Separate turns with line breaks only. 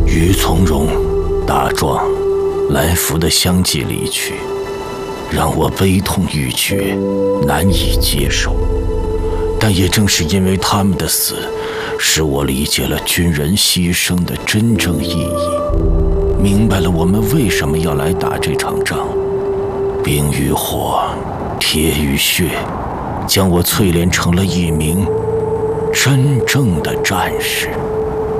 于从容、大壮、来福的相继离去，让我悲痛欲绝，难以接受。但也正是因为他们的死，使我理解了军人牺牲的真正意义，明白了我们为什么要来打这场仗。冰与火，铁与血，将我淬炼成了一名真正的战士。